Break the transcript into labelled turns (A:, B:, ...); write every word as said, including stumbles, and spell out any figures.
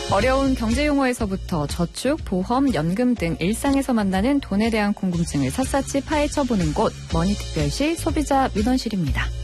A: 어려운 경제용어에서부터 저축, 보험, 연금 등 일상에서 만나는 돈에 대한 궁금증을 샅샅이 파헤쳐보는 곳 머니특별시 소비자 민원실입니다.